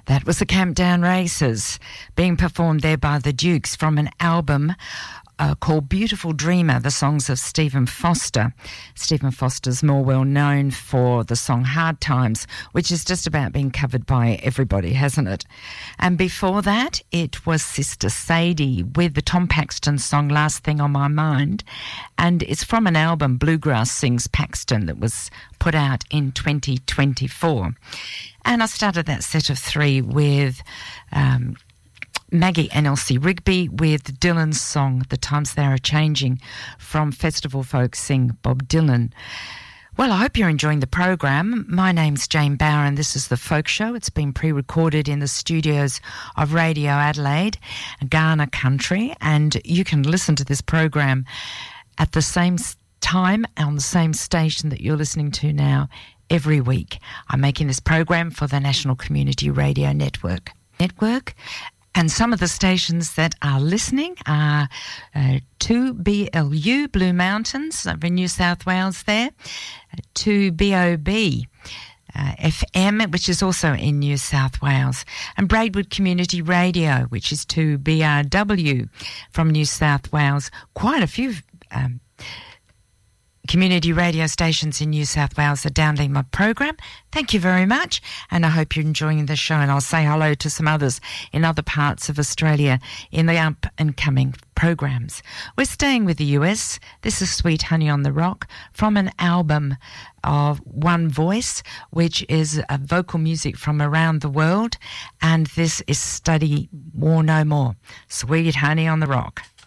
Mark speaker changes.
Speaker 1: That was the Campdown Races, being performed there by the Dukes from an album called Beautiful Dreamer, the songs of Stephen Foster. Stephen Foster's more well known for the song Hard Times, which is just about being covered by everybody, hasn't it? And before that, it was Sister Sadie with the Tom Paxton song Last Thing on My Mind. And it's from an album, Bluegrass Sings Paxton, that was put out in 2024. And I started that set of three with Maggie and Elsie Rigby with Dylan's song, The Times They Are Changing, from Festival Folk Sing Bob Dylan. Well, I hope you're enjoying the program. My name's Jane Bauer and this is The Folk Show. It's been pre-recorded in the studios of Radio Adelaide, Ghana Country, and you can listen to this program at the same time on the same station that you're listening to now every week. I'm making this program for the National Community Radio Network. And some of the stations that are listening are 2BLU, Blue Mountains, over in New South Wales there, 2BOB FM, which is also in New South Wales, and Braidwood Community Radio, which is 2BRW from New South Wales. Quite a few community radio stations in New South Wales are downloading my program. Thank you very much, and I hope you're enjoying the show, and I'll say hello to some others in other parts of Australia in the up and coming programs. We're staying with the US. This is Sweet Honey on the Rock from an album of One Voice, which is vocal music from around the world, and this is Study War No More. Sweet Honey on the Rock.